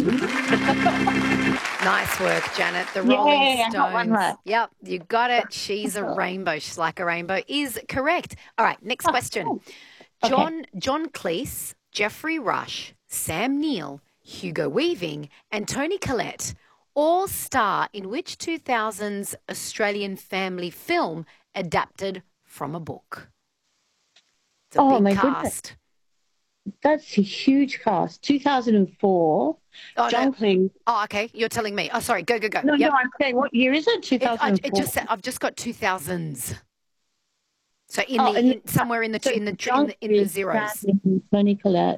Nice work, Janet. The Rolling Yeah, I got one Stones. right. Yep, you got it. She's a rainbow. She's like a rainbow is correct. All right, next Oh, question. cool. Okay. John Cleese, Jeffrey Rush, Sam Neill, Hugo Weaving, and Tony Collette all star in which 2000s Australian family film adapted from a book? It's a Oh big my goodness. cast. That's a huge cast. 2004. Oh no. John Cleese. Oh, okay. You're telling me. Oh, sorry. Go, go, go. No, no, Yep. I'm saying what year is it? It 2004. just said I've just got 2000s. So Oh, and somewhere in so the John in the Cleese, Sam zeros. Neill, Tony Collette.